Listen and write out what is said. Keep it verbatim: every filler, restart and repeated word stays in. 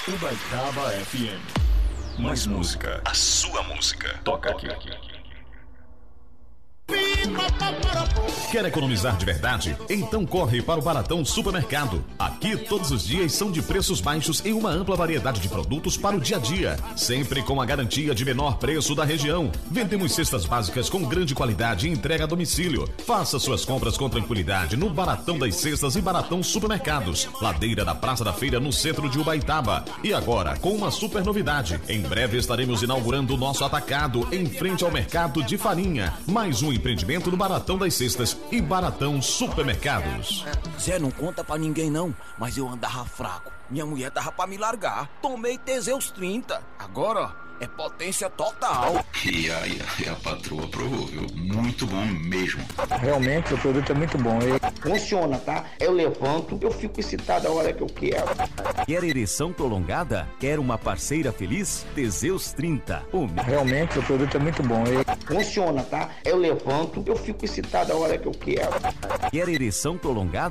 Ubaitaba F M. Mais música, a sua música. Toca aqui. Quer economizar de verdade? Então corre para o Baratão Supermercado. Aqui todos os dias são de preços baixos em uma ampla variedade de produtos para o dia a dia, sempre com a garantia de menor preço da região. Vendemos cestas básicas com grande qualidade e entrega a domicílio. Faça suas compras com tranquilidade no Baratão das Cestas e Baratão Supermercados, ladeira da Praça da Feira, no centro de Ubaitaba. E agora com uma super novidade: em breve estaremos inaugurando o nosso atacado em frente ao mercado de farinha. Mais um empreendimento no Baratão das Cestas e Baratão Supermercados. Zé, não conta pra ninguém não, mas eu andava fraco. Minha mulher tava pra me largar. Tomei Teseus trinta. Agora, ó, é potência total. E aí, a, a patroa aprovou, viu? Muito bom mesmo. Realmente, o produto é muito bom. E... funciona, tá? Eu levanto, eu fico excitado a hora que eu quero. Quer ereção prolongada? Quer uma parceira feliz? Teseus trinta. O... Realmente, o produto é muito bom. E... funciona, tá? Eu levanto, eu fico excitado a hora que eu quero. Quer ereção prolongada?